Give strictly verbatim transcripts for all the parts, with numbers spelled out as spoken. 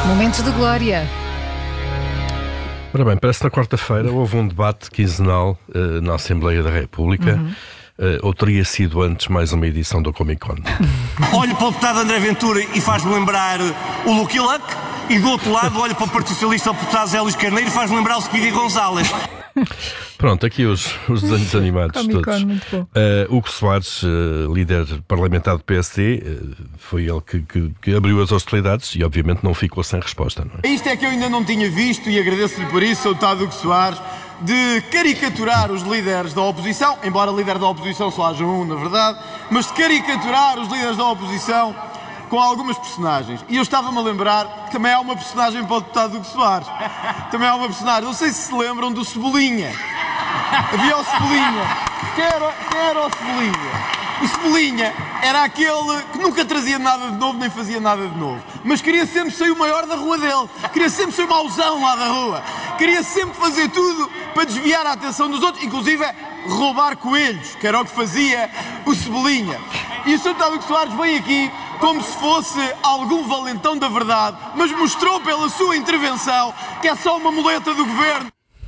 Momentos de glória. Ora bem, parece que na quarta-feira houve um debate quinzenal uh, na Assembleia da República, uhum. uh, ou teria sido antes mais uma edição do Comic Con. Olho para o deputado André Ventura e faz-me lembrar o Lucky Luck, e do outro lado olho para o Partido Socialista, o deputado Zé Luís Carneiro, e faz-me lembrar o Speedy González. Pronto, aqui os, os desenhos animados todos. Uh, Hugo Soares, uh, líder parlamentar do P S D, uh, foi ele que, que, que abriu as hostilidades e obviamente não ficou sem resposta, não é? Isto é que eu ainda não tinha visto e agradeço-lhe por isso, Sr Deputado Hugo Soares, de caricaturar os líderes da oposição, embora líder da oposição só haja um, na verdade, mas de caricaturar os líderes da oposição com algumas personagens. E eu estava-me a lembrar que também há uma personagem para o deputado Hugo Soares. Também há uma personagem, não sei se se lembram do Cebolinha. Havia o Cebolinha. Quem era, quem era o Cebolinha? O Cebolinha era aquele que nunca trazia nada de novo, nem fazia nada de novo. Mas queria sempre ser o maior da rua dele. Queria sempre ser o mauzão lá da rua. Queria sempre fazer tudo para desviar a atenção dos outros, inclusive roubar coelhos, que era o que fazia o Cebolinha. E o senhor Deputado Hugo Soares vem aqui como se fosse algum valentão da verdade, mas mostrou pela sua intervenção que é só uma muleta do governo.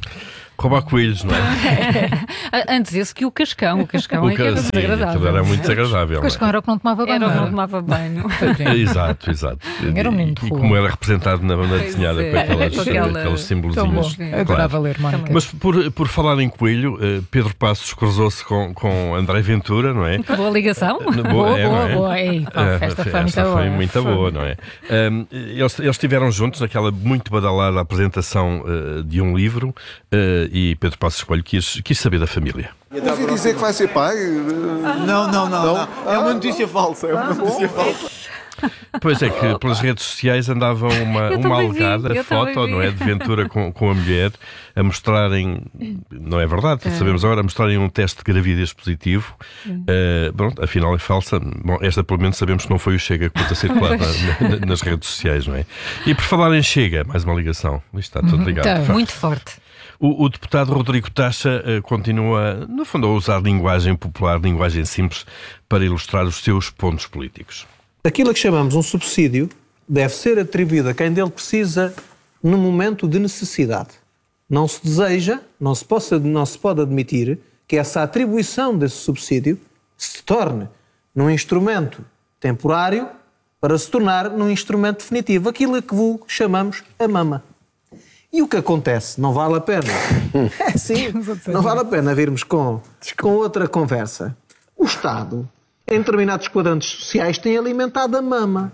Roubar coelhos, não é? Antes esse que o Cascão. O Cascão o é que era sim, desagradável. Era muito desagradável. O Cascão era o que não tomava banho. Era o que não tomava banho. Exato, exato. Era um menino e, e como era representado na banda desenhada é, com aquelas, aquela... aqueles símbolozinhos. Adorava ler, Mónica. Mas por, por falar em coelho, Pedro Passos cruzou-se com, com André Ventura, não é? Boa ligação. Boa, boa, é, boa, é? boa. Ei, pá, esta foi muito boa. Foi muito boa, não é? Um, eles, eles estiveram juntos naquela muito badalada apresentação uh, de um livro uh, e Pedro Passos Coelho quis, quis saber da família. Ouvi dizer que vai ser pai? Não, não, não. não. não. É uma notícia falsa. É uma notícia falsa. Pois é que pelas redes sociais andava uma, uma alegada vi, foto, não é, de Ventura com, com a mulher a mostrarem, não é verdade, é. sabemos agora, a mostrarem um teste de gravidez positivo. Uh, pronto, afinal é falsa. Bom, esta pelo menos sabemos que não foi o Chega que pôs a circular na, nas redes sociais, não é? E por falar em Chega, mais uma ligação. Isto está tudo ligado. Está muito forte. O, o deputado Rodrigo Taxa uh, continua, no fundo, a usar linguagem popular, linguagem simples, para ilustrar os seus pontos políticos. Aquilo que chamamos um subsídio deve ser atribuído a quem dele precisa no momento de necessidade. Não se deseja, não se, possa, não se pode admitir que essa atribuição desse subsídio se torne num instrumento temporário para se tornar num instrumento definitivo, aquilo que chamamos a mama. E o que acontece? Não vale a pena. É sim, não vale a pena virmos com, com outra conversa. O Estado, em determinados quadrantes sociais, tem alimentado a mama.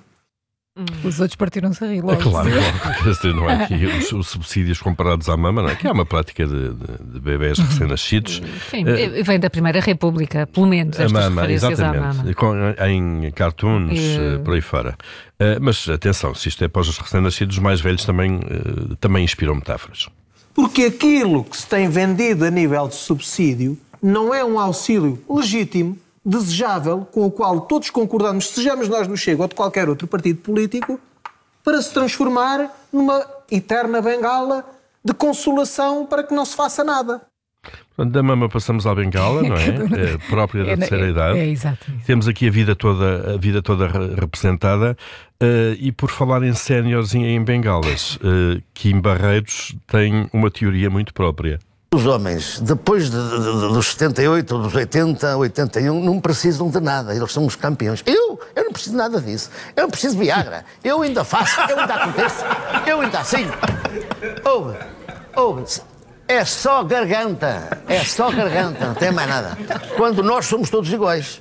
Os outros partiram-se a rir logo. É claro, claro. Não é aqui os, os subsídios comparados à mama, não é? Que é uma prática de, de, de bebés recém-nascidos. Sim, uh, vem da Primeira República, pelo menos, estas a mama, referências exatamente, à mama. Com, em cartoons, e... uh, por aí fora. Uh, mas atenção, se isto é para os recém-nascidos, os mais velhos também, uh, também inspiram metáforas. Porque aquilo que se tem vendido a nível de subsídio não é um auxílio legítimo, desejável, com o qual todos concordamos, sejamos nós do Chega ou de qualquer outro partido político, para se transformar numa eterna bengala de consolação para que não se faça nada. Portanto, da mama passamos à bengala, não é? É própria da terceira é, idade. É, é, exato. Temos aqui a vida toda, a vida toda representada. Uh, e por falar em séniores e em bengalas, uh, Kim Barreiros tem uma teoria muito própria. Os homens, depois de, de, de, dos setenta e oito, dos oitenta, oitenta e um, não precisam de nada. Eles são os campeões. Eu, eu não preciso de nada disso. Eu não preciso de Viagra. Eu ainda faço, eu ainda aconteço. Eu ainda assim. Ouve, ouve. É só garganta. É só garganta. Não tem mais nada. Quando nós somos todos iguais.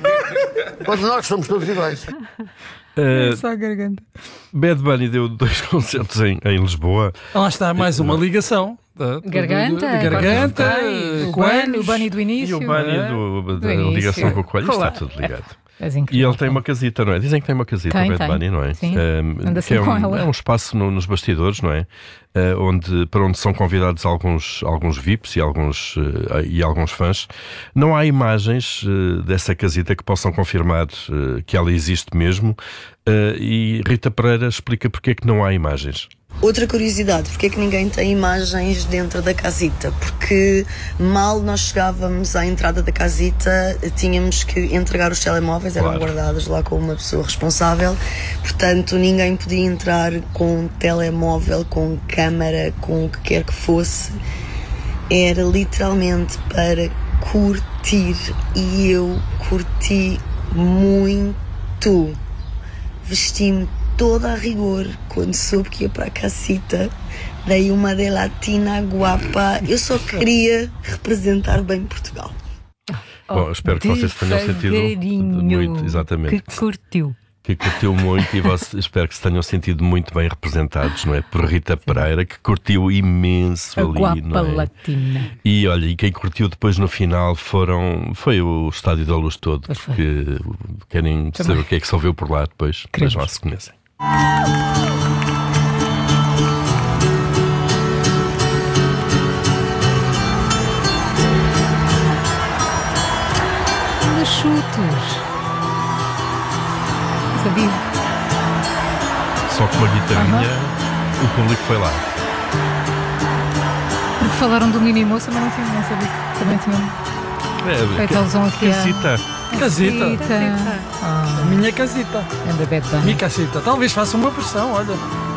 Quando nós somos todos iguais. Uh, Só a garganta. Bad Bunny deu dois concertos em, em Lisboa. Lá está mais uma ligação. Garganta, garganta, Coelho, o Bunny do início. E o Bunny é? do, do da início. ligação com o Coelho, está tudo ligado. É, e ele tem uma casita, não é? Dizem que tem uma casita, o Bad Bunny, não é? Sim, um, anda que é, com um, ela. é um espaço no, nos bastidores, não é? Uh, onde, para onde são convidados alguns, alguns V I Ps e alguns, uh, e alguns fãs. Não há imagens uh, dessa casita que possam confirmar uh, que ela existe mesmo. Uh, e Rita Pereira explica porque é que não há imagens. Outra curiosidade, porque é que ninguém tem imagens dentro da casita? Porque mal nós chegávamos à entrada da casita, tínhamos que entregar os telemóveis, eram Claro. guardados lá com uma pessoa responsável, portanto ninguém podia entrar com telemóvel, com câmara, com o que quer que fosse. Era literalmente para curtir, e eu curti muito. Vesti-me toda a rigor quando soube que ia para a casita, dei uma de latina guapa. Eu só queria representar bem Portugal. Bom, espero que vocês tenham sentido muito, exatamente, Que curtiu. que curtiu muito, e vocês, espero que se tenham sentido muito bem representados, não é? Por Rita Pereira, que curtiu imenso A ali, guapa não é? latina. E olha, e quem curtiu depois no final foram, foi o Estádio da Luz todo, Pois foi. porque querem Também. saber o que é que se ouviu por lá depois, Queremos. mas lá se conhecem. Ainda chutos. Sabia? Só com uma guitarrinha, o público foi lá. Porque falaram do Mini Moça, mas não, tinha, não sabia que também tinham É, feito alusão aqui à casita. Casita. casita. A minha casita. Anda bad bunny. Minha casita. Talvez faça uma versão, olha.